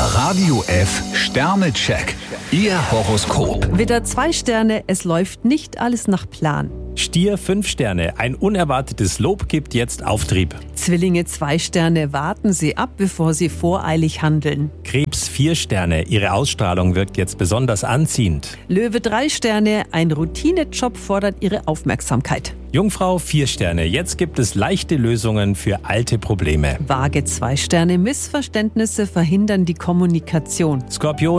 Radio F Sternecheck. Ihr Horoskop. Widder 2 Sterne, es läuft nicht alles nach Plan. Stier 5 Sterne, ein unerwartetes Lob gibt jetzt Auftrieb. Zwillinge 2 Sterne, warten Sie ab, bevor Sie voreilig handeln. Krebs 4 Sterne, Ihre Ausstrahlung wirkt jetzt besonders anziehend. Löwe 3 Sterne, ein Routinejob fordert Ihre Aufmerksamkeit. Jungfrau 4 Sterne, jetzt gibt es leichte Lösungen für alte Probleme. Waage 2 Sterne, Missverständnisse verhindern die Kommunikation. Skorpion